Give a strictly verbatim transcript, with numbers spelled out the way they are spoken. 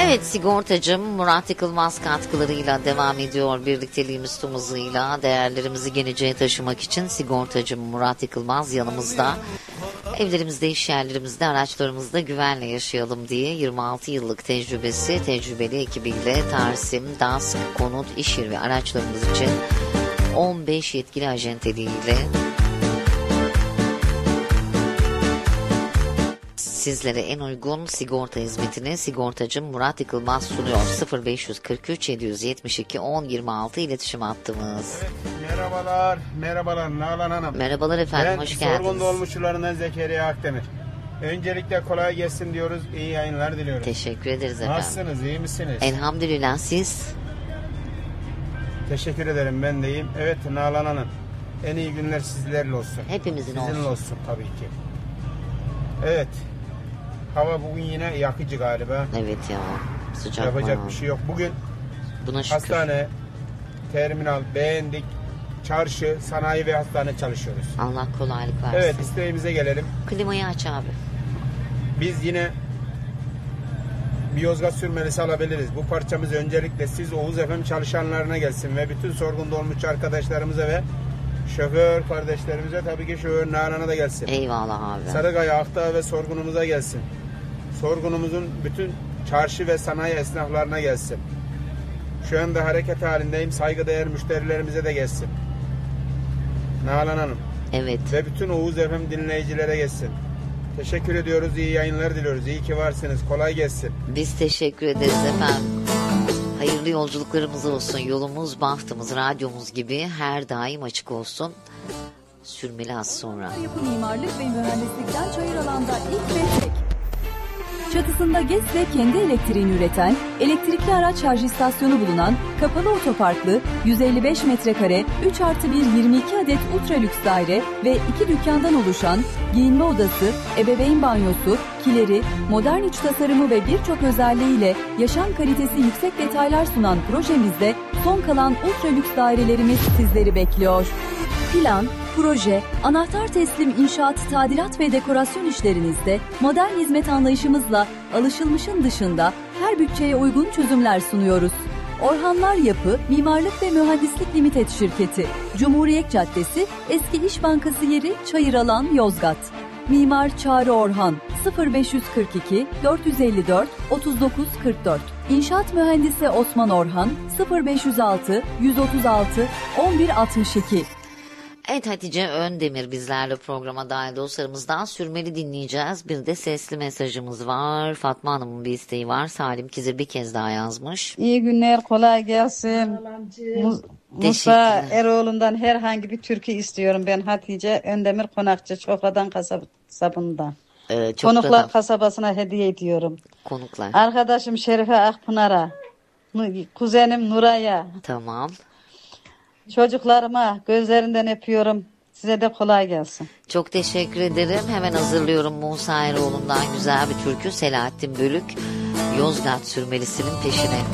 Evet, sigortacım Murat Yıkılmaz katkılarıyla devam ediyor birlikteliğimiz tüm hızıyla. Değerlerimizi geleceğe taşımak için sigortacım Murat Yıkılmaz yanımızda. Evlerimizde, iş yerlerimizde, araçlarımızda güvenle yaşayalım diye yirmi altı yıllık tecrübesi, tecrübeli ekibiyle Tarsim, DASK, konut, iş yeri ve araçlarımız için on beş yetkili ajenteliğiyle sizlere en uygun sigorta hizmetini sigortacım Murat Yıkılmaz sunuyor. sıfır beş kırk üç yedi yetmiş iki on yirmi altı iletişim hattımız. Evet, merhabalar, merhabalar Nalan Hanım. Merhabalar efendim, ben hoş geldiniz. Ben Sorgun Dolmuşçularından Zekeriya Akdemir. Öncelikle kolay gelsin diyoruz, iyi yayınlar diliyoruz. Teşekkür ederiz efendim. Nasılsınız, iyi misiniz? Elhamdülillah, siz? Teşekkür ederim, ben de iyiyim. Evet Nalan Hanım, en iyi günler sizlerle olsun. Hepimizin Sizinle olsun. olsun tabii ki. Evet. Hava bugün yine yakıcı galiba. Evet ya, sıcak. Yapacak var. bir şey yok. Bugün buna şükür. Hastane, terminal, beğendik, çarşı, sanayi ve hastane çalışıyoruz. Allah kolaylık versin. Evet, isteğimize gelelim. Klimayı aç abi. Biz yine bir Yozgat sürmelisi alabiliriz. Bu parçamız öncelikle siz Oğuz F M çalışanlarına gelsin ve bütün Sorgun Dolmuşçu arkadaşlarımıza ve şoför kardeşlerimize, tabii ki şoför Nalan'a da gelsin. Eyvallah abi. Sarıkaya, Akdağ ve Sorgunumuza gelsin. Sorgunumuzun bütün çarşı ve sanayi esnaflarına gelsin. Şu anda hareket halindeyim. Saygıdeğer müşterilerimize de gelsin. Nalan Hanım. Evet. Ve bütün Oğuz F M dinleyicilere gelsin. Teşekkür ediyoruz. İyi yayınlar diliyoruz. İyi ki varsınız. Kolay gelsin. Biz teşekkür ederiz efendim. Hayırlı yolculuklarımız olsun. Yolumuz, bahtımız, radyomuz gibi her daim açık olsun. Sürmeli az sonra. Yapı mimarlık ve mühendislikten Çayıralan'da ilk ve tek. Çatısında G E S'le kendi elektriğini üreten, elektrikli araç şarj istasyonu bulunan, kapalı otoparklı, yüz elli beş metrekare, üç artı bir yirmi iki adet ultra lüks daire ve iki dükkandan oluşan, giyinme odası, ebeveyn banyosu, kileri, modern iç tasarımı ve birçok özelliğiyle yaşam kalitesi yüksek detaylar sunan projemizde son kalan ultra lüks dairelerimiz sizleri bekliyor. Plan, proje, anahtar teslim inşaat, tadilat ve dekorasyon işlerinizde modern hizmet anlayışımızla alışılmışın dışında her bütçeye uygun çözümler sunuyoruz. Orhanlar Yapı, Mimarlık ve Mühendislik Limited Şirketi, Cumhuriyet Caddesi, Eski İş Bankası yeri Çayıralan, Yozgat. Mimar Çağrı Orhan, sıfır beş kırk iki dört yüz elli dört otuz dokuz kırk dört. İnşaat Mühendisi Osman Orhan, sıfır beş yüz altı yüz otuz altı on bir altmış iki. Evet, Hatice Öndemir bizlerle programa dahil dostlarımızdan sürmeli dinleyeceğiz. Bir de sesli mesajımız var. Fatma Hanım'ın bir isteği var. Salim Kizir bir kez daha yazmış. İyi günler, kolay gelsin. Mu- Musa Eroğlu'ndan herhangi bir türkü istiyorum. Ben Hatice Öndemir Konakçı, Çokra'dan kasabından. Ee, Konuklar kasabasına hediye ediyorum. Konuklar. Arkadaşım Şerife Akpınar'a, kuzenim Nuray'a. Tamam. Çocuklarıma gözlerinden öpüyorum. Size de kolay gelsin. Çok teşekkür ederim. Hemen hazırlıyorum Musa Eroğlu'ndan güzel bir türkü. Selahattin Bölük, Yozgat sürmelisinin peşine.